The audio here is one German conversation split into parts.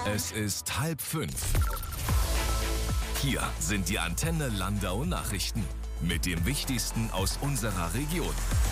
Es ist 4:30. Hier sind die Antenne Landau Nachrichten mit dem Wichtigsten aus unserer Region.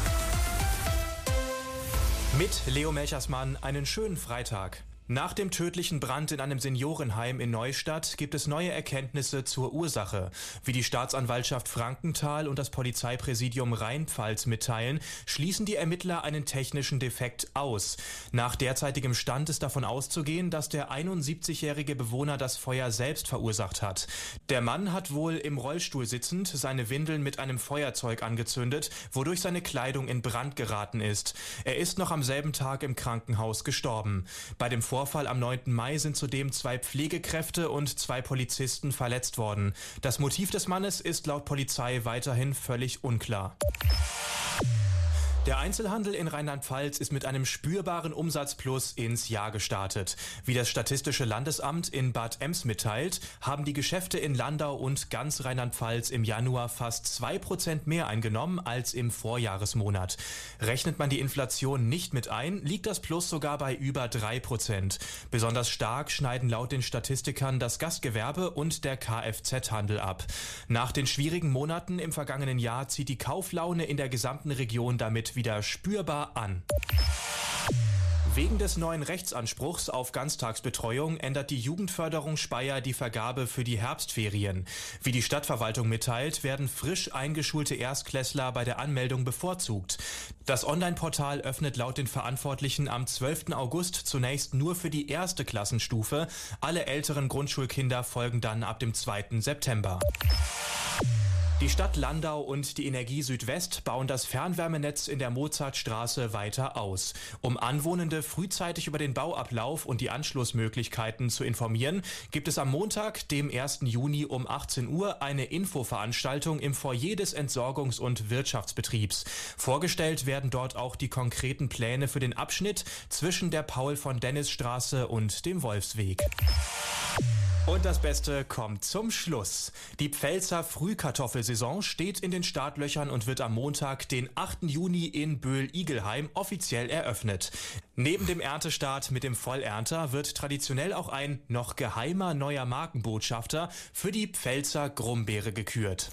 Mit Leo Melchersmann einen schönen Freitag. Nach dem tödlichen Brand in einem Seniorenheim in Neustadt gibt es neue Erkenntnisse zur Ursache. Wie die Staatsanwaltschaft Frankenthal und das Polizeipräsidium Rheinpfalz mitteilen, schließen die Ermittler einen technischen Defekt aus. Nach derzeitigem Stand ist davon auszugehen, dass der 71-jährige Bewohner das Feuer selbst verursacht hat. Der Mann hat wohl im Rollstuhl sitzend seine Windeln mit einem Feuerzeug angezündet, wodurch seine Kleidung in Brand geraten ist. Er ist noch am selben Tag im Krankenhaus gestorben. Bei dem Vorfall am 9. Mai sind zudem 2 Pflegekräfte und 2 Polizisten verletzt worden. Das Motiv des Mannes ist laut Polizei weiterhin völlig unklar. Der Einzelhandel in Rheinland-Pfalz ist mit einem spürbaren Umsatzplus ins Jahr gestartet. Wie das Statistische Landesamt in Bad Ems mitteilt, haben die Geschäfte in Landau und ganz Rheinland-Pfalz im Januar fast 2% mehr eingenommen als im Vorjahresmonat. Rechnet man die Inflation nicht mit ein, liegt das Plus sogar bei über 3%. Besonders stark schneiden laut den Statistikern das Gastgewerbe und der Kfz-Handel ab. Nach den schwierigen Monaten im vergangenen Jahr zieht die Kauflaune in der gesamten Region damit wieder spürbar an. Wegen des neuen Rechtsanspruchs auf Ganztagsbetreuung ändert die Jugendförderung Speyer die Vergabe für die Herbstferien. Wie die Stadtverwaltung mitteilt, werden frisch eingeschulte Erstklässler bei der Anmeldung bevorzugt. Das Online-Portal öffnet laut den Verantwortlichen am 12. August zunächst nur für die erste Klassenstufe. Alle älteren Grundschulkinder folgen dann ab dem 2. September. Die Stadt Landau und die Energie Südwest bauen das Fernwärmenetz in der Mozartstraße weiter aus. Um Anwohnende frühzeitig über den Bauablauf und die Anschlussmöglichkeiten zu informieren, gibt es am Montag, dem 1. Juni um 18 Uhr eine Infoveranstaltung im Foyer des Entsorgungs- und Wirtschaftsbetriebs. Vorgestellt werden dort auch die konkreten Pläne für den Abschnitt zwischen der Paul-von-Dennis-Straße und dem Wolfsweg. Und das Beste kommt zum Schluss. Die Pfälzer Frühkartoffelsaison steht in den Startlöchern und wird am Montag, den 8. Juni in Böhl-Igelheim offiziell eröffnet. Neben dem Erntestart mit dem Vollernter wird traditionell auch ein noch geheimer neuer Markenbotschafter für die Pfälzer Grumbeere gekürt.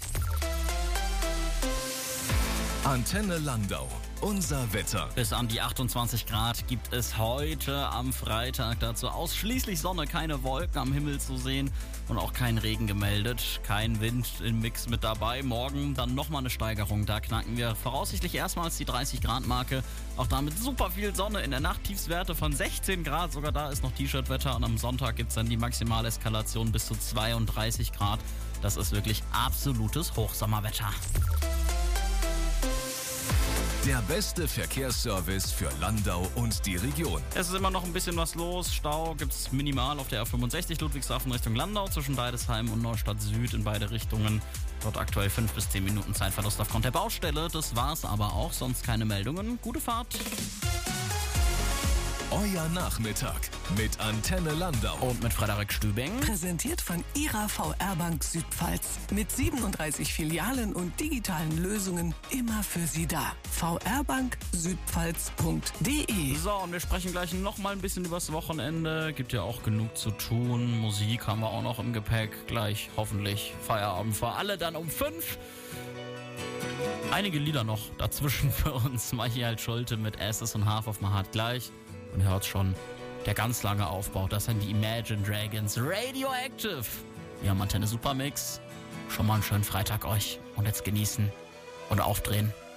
Antenne Landau. Unser Wetter. Bis an die 28 Grad gibt es heute am Freitag. Dazu ausschließlich Sonne, keine Wolken am Himmel zu sehen und auch kein Regen gemeldet. Kein Wind im Mix mit dabei. Morgen dann nochmal eine Steigerung. Da knacken wir voraussichtlich erstmals die 30 Grad Marke. Auch damit super viel Sonne. In der Nacht Tiefstwerte von 16 Grad. Sogar da ist noch T-Shirt-Wetter. Und am Sonntag gibt es dann die Maximaleskalation bis zu 32 Grad. Das ist wirklich absolutes Hochsommerwetter. Der beste Verkehrsservice für Landau und die Region. Es ist immer noch ein bisschen was los. Stau gibt es minimal auf der A65 Ludwigshafen Richtung Landau zwischen Deidesheim und Neustadt Süd in beide Richtungen. Dort aktuell 5 bis 10 Minuten Zeitverlust aufgrund der Baustelle. Das war's aber auch, sonst keine Meldungen. Gute Fahrt. Euer Nachmittag mit Antenne Landau und mit Frederik Stübing. Präsentiert von Ihrer VR-Bank Südpfalz. Mit 37 Filialen und digitalen Lösungen immer für Sie da. vrbanksüdpfalz.de. So, und wir sprechen gleich noch mal ein bisschen übers Wochenende. Gibt ja auch genug zu tun. Musik haben wir auch noch im Gepäck. Gleich hoffentlich Feierabend für alle dann um 5. Einige Lieder noch dazwischen für uns. Michael Schulte mit Asses und Half of My Heart gleich. Und hört schon, der ganz lange Aufbau, das sind die Imagine Dragons Radioactive. Wir haben Antenne Supermix. Schon mal einen schönen Freitag euch. Und jetzt genießen und aufdrehen.